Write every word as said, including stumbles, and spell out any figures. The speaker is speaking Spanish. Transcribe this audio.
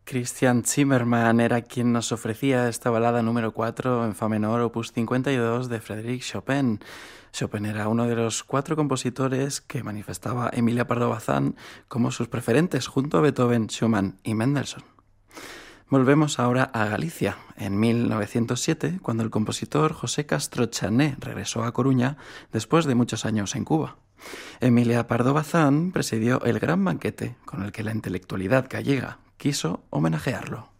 Christian Zimmermann era quien nos ofrecía esta balada número cuatro en fa menor, opus cincuenta y dos de Frédéric Chopin. Chopin era uno de los cuatro compositores que manifestaba Emilia Pardo Bazán como sus preferentes junto a Beethoven, Schumann y Mendelssohn. Volvemos ahora a Galicia, en mil novecientos siete, cuando el compositor José Castro Chané regresó a Coruña después de muchos años en Cuba. Emilia Pardo Bazán presidió el gran banquete con el que la intelectualidad gallega quiso homenajearlo.